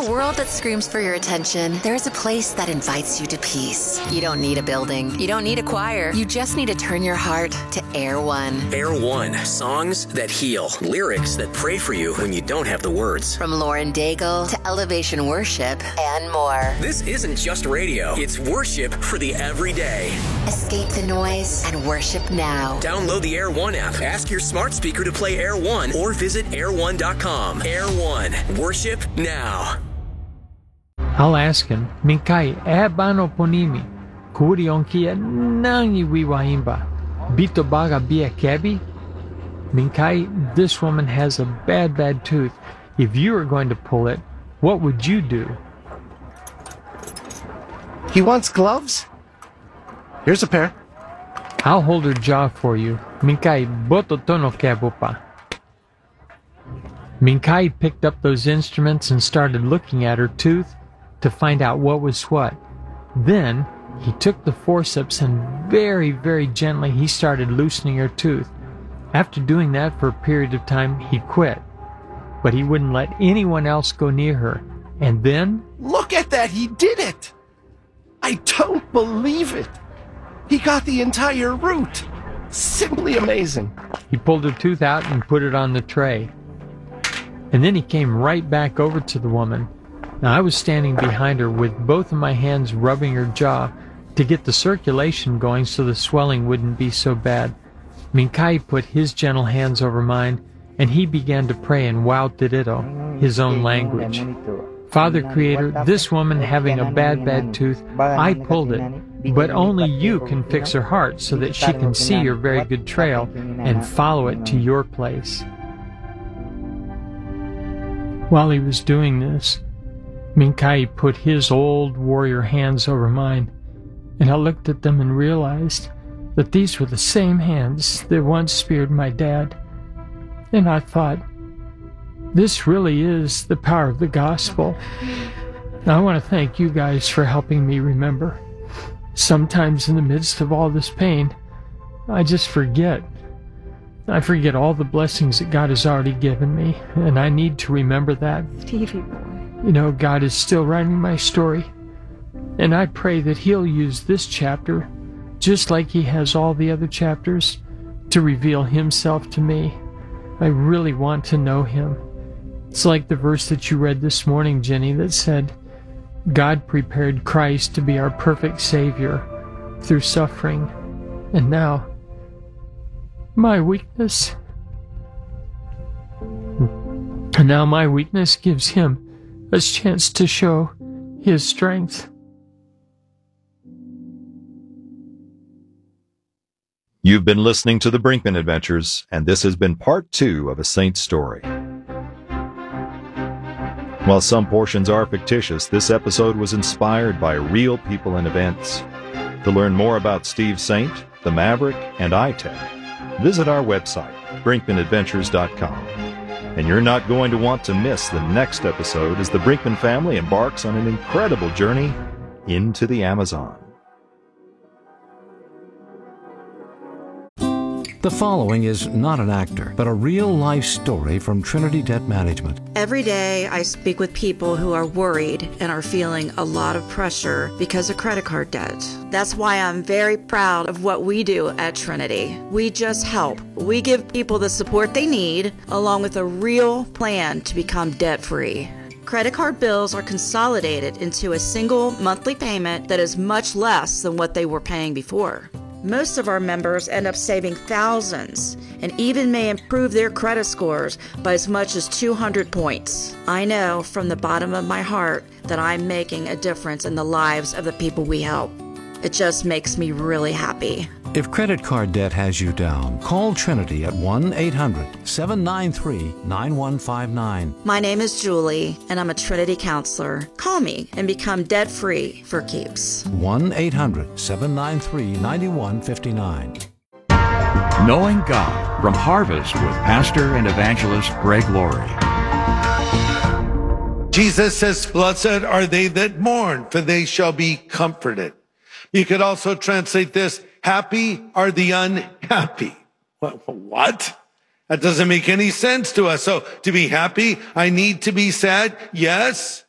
a world that screams for your attention, there's a place that invites you to peace. You don't need a building. You don't need a choir. You just need to turn your heart to Air One. Air One. Songs that heal. Lyrics that pray for you when you don't have the words. From Lauren Daigle to Elevation Worship and more. This isn't just radio. It's worship for the everyday. Escape the noise and worship now. Download the Air One app. Ask your smart speaker to play Air One or visit air1.com. Air One. Worship now. I'll ask him, Minkai, bano ponimi, kurionkia nangi wiwaimba, bito baga bia kebi? Minkai, this woman has a bad tooth. If you were going to pull it, what would you do? He wants gloves? Here's a pair. I'll hold her jaw for you. Minkai, boto tono kebupa. Minkai picked up those instruments and started looking at her tooth to find out what was what. Then he took the forceps and very gently he started loosening her tooth. After doing that for a period of time, he quit. But he wouldn't let anyone else go near her. And then... Look at that! He did it! I don't believe it! He got the entire root! Simply amazing. He pulled her tooth out and put it on the tray. And then he came right back over to the woman. Now, I was standing behind her with both of my hands rubbing her jaw to get the circulation going so the swelling wouldn't be so bad. Minkai put his gentle hands over mine, and he began to pray in Wautirito, his own language. Father Creator, this woman having a bad tooth, I pulled it, but only you can fix her heart so that she can see your very good trail and follow it to your place. While he was doing this, Minkai put his old warrior hands over mine, and I looked at them and realized that these were the same hands that once speared my dad. And I thought, this really is the power of the gospel. Now, I want to thank you guys for helping me remember. Sometimes in the midst of all this pain, I just forget. I forget all the blessings that God has already given me, and I need to remember that. Stevie boy. You know, God is still writing my story, and I pray that He'll use this chapter, just like He has all the other chapters, to reveal Himself to me. I really want to know Him. It's like the verse that you read this morning, Jenny, that said, God prepared Christ to be our perfect Savior through suffering, and now, my weakness. And now my weakness gives Him a chance to show His strength. You've been listening to the Brinkman Adventures, and this has been part 2 of A Saint's Story. While some portions are fictitious, this episode was inspired by real people and events. To learn more about Steve Saint, the Maverick, and iTech, visit our website, brinkmanadventures.com. And you're not going to want to miss the next episode as the Brinkman family embarks on an incredible journey into the Amazon. The following is not an actor, but a real-life story from Trinity Debt Management. Every day I speak with people who are worried and are feeling a lot of pressure because of credit card debt. That's why I'm very proud of what we do at Trinity. We just help. We give people the support they need, along with a real plan to become debt-free. Credit card bills are consolidated into a single monthly payment that is much less than what they were paying before. Most of our members end up saving thousands and even may improve their credit scores by as much as 200 points. I know from the bottom of my heart that I'm making a difference in the lives of the people we help. It just makes me really happy. If credit card debt has you down, call Trinity at 1-800-793-9159. My name is Julie, and I'm a Trinity counselor. Call me and become debt-free for keeps. 1-800-793-9159. Knowing God from Harvest with Pastor and Evangelist Greg Laurie. Jesus says, "Blessed are they that mourn, for they shall be comforted." You could also translate this, "Happy are the unhappy." What? That doesn't make any sense to us. So to be happy, I need to be sad? Yes.